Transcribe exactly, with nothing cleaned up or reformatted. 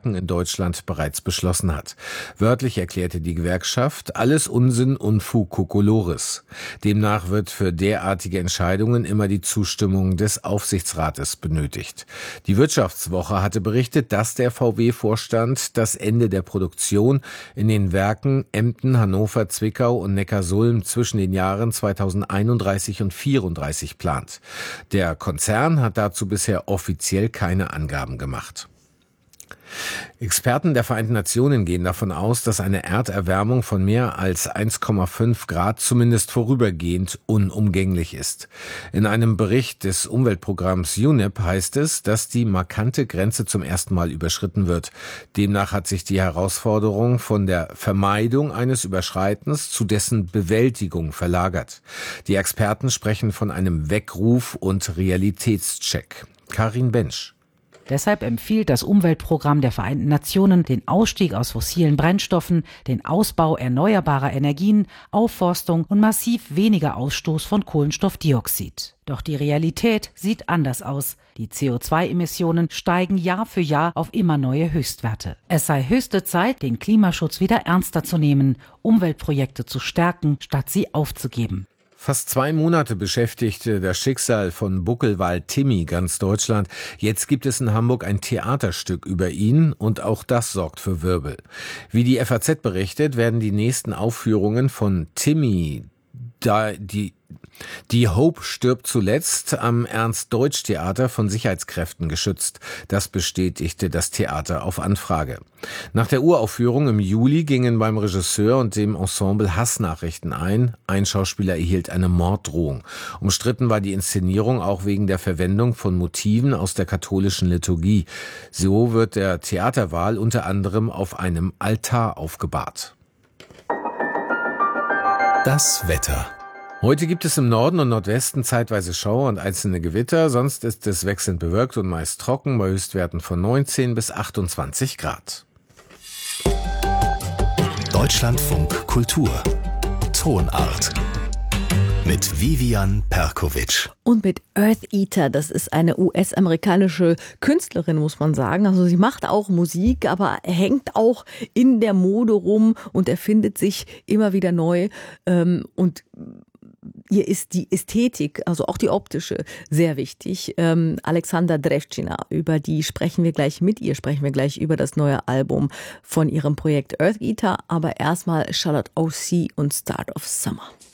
Werken in Deutschland bereits beschlossen hat. Wörtlich erklärte die Gewerkschaft, alles Unsinn, Unfug, Kokolores. Demnach wird für derartige Entscheidungen immer die Zustimmung des Aufsichtsrates benötigt. Die Wirtschaftswoche hatte berichtet, dass der V W-Vorstand das Ende der Produktion in den Werken Emden, Hannover, Zwickau und Neckarsulm zwischen den Jahren zweitausendeinunddreißig und vierunddreißig plant. Der Konzern hat dazu bisher offiziell keine Angaben gemacht. Experten der Vereinten Nationen gehen davon aus, dass eine Erderwärmung von mehr als eins Komma fünf Grad zumindest vorübergehend unumgänglich ist. In einem Bericht des Umweltprogramms U N E P heißt es, dass die markante Grenze zum ersten Mal überschritten wird. Demnach hat sich die Herausforderung von der Vermeidung eines Überschreitens zu dessen Bewältigung verlagert. Die Experten sprechen von einem Weckruf und Realitätscheck. Karin Bensch. Deshalb empfiehlt das Umweltprogramm der Vereinten Nationen den Ausstieg aus fossilen Brennstoffen, den Ausbau erneuerbarer Energien, Aufforstung und massiv weniger Ausstoß von Kohlenstoffdioxid. Doch die Realität sieht anders aus. Die C O zwei Emissionen steigen Jahr für Jahr auf immer neue Höchstwerte. Es sei höchste Zeit, den Klimaschutz wieder ernster zu nehmen, Umweltprojekte zu stärken, statt sie aufzugeben. Fast zwei Monate beschäftigte das Schicksal von Buckelwald Timmy ganz Deutschland. Jetzt gibt es in Hamburg ein Theaterstück über ihn und auch das sorgt für Wirbel. Wie die F A Z berichtet, werden die nächsten Aufführungen von Timmy, da die Die Hope stirbt zuletzt am Ernst-Deutsch-Theater von Sicherheitskräften geschützt. Das bestätigte das Theater auf Anfrage. Nach der Uraufführung im Juli gingen beim Regisseur und dem Ensemble Hassnachrichten ein. Ein Schauspieler erhielt eine Morddrohung. Umstritten war die Inszenierung auch wegen der Verwendung von Motiven aus der katholischen Liturgie. So wird der Theaterwahl unter anderem auf einem Altar aufgebahrt. Das Wetter. Heute gibt es im Norden und Nordwesten zeitweise Schauer und einzelne Gewitter. Sonst ist es wechselnd bewölkt und meist trocken bei Höchstwerten von neunzehn bis achtundzwanzig Grad. Deutschlandfunk Kultur. Tonart. Mit Vivian Perkovic. Und mit Earth Eater, das ist eine U S-amerikanische Künstlerin, muss man sagen. Also sie macht auch Musik, aber hängt auch in der Mode rum und erfindet sich immer wieder neu. Und ihr ist die Ästhetik, also auch die optische, sehr wichtig. Ähm, Alexandra Drevčina, über die sprechen wir gleich mit ihr, sprechen wir gleich über das neue Album von ihrem Projekt Earth Eater. Aber erstmal Charlotte O C und Start of Summer.